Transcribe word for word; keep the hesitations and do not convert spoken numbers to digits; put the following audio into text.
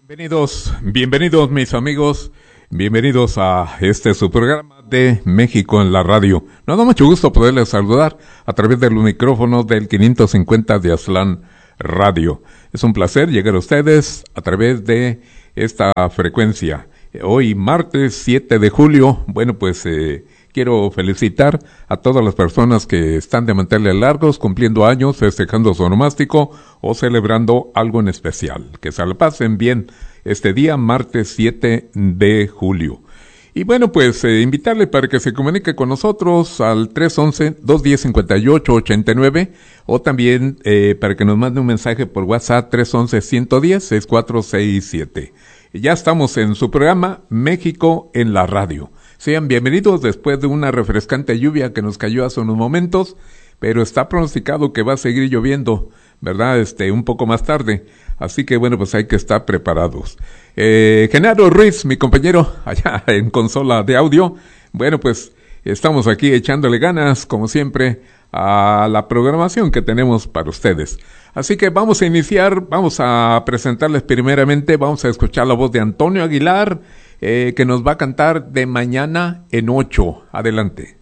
Bienvenidos, bienvenidos mis amigos, bienvenidos a este su programa de México en la Radio. Nos da mucho gusto poderles saludar a través de los micrófonos del quinientos cincuenta de Aztlán Radio. Es un placer llegar a ustedes a través de esta frecuencia. Hoy martes siete de julio, bueno pues eh, quiero felicitar a todas las personas que están de manteles largos, cumpliendo años, festejando su onomástico o celebrando algo en especial. Que se la pasen bien este día, martes siete de julio. Y bueno, pues eh, invitarle para que se comunique con nosotros al tres once, dos diez, cincuenta y ocho, ochenta y nueve o también eh, para que nos mande un mensaje por WhatsApp tres once, ciento diez, sesenta y cuatro sesenta y siete. Ya estamos en su programa México en la Radio. Sean bienvenidos después de una refrescante lluvia que nos cayó hace unos momentos, pero está pronosticado que va a seguir lloviendo, ¿verdad? Este, un poco más tarde. Así que bueno, pues hay que estar preparados. Eh, Genaro Ruiz, mi compañero, allá en consola de audio. Bueno, pues estamos aquí echándole ganas, como siempre, a la programación que tenemos para ustedes. Así que vamos a iniciar, vamos a presentarles primeramente, vamos a escuchar la voz de Antonio Aguilar, eh, que nos va a cantar De Mañana en Ocho. Adelante.